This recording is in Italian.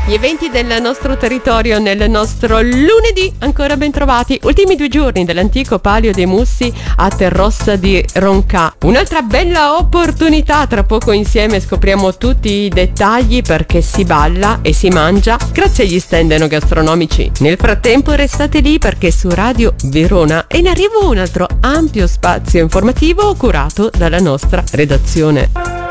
Gli eventi del nostro territorio nel nostro lunedì, ancora ben trovati. Ultimi 2 giorni dell'antico Palio dei Mussi a Terrossa di Ronca. Un'altra bella opportunità, tra poco insieme scopriamo tutti i dettagli perché si balla e si mangia grazie agli stand enogastronomici. Nel frattempo restate lì perché su Radio Verona è in arrivo un altro ampio spazio informativo curato dalla nostra redazione.